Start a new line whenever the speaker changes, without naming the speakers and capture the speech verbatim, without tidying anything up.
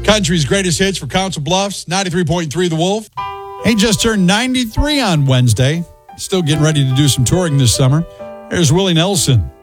Country's greatest hits for Council Bluffs, ninety-three point three The Wolf.
He just turned ninety-three on Wednesday. Still getting ready to do some touring this summer. Here's Willie Nelson.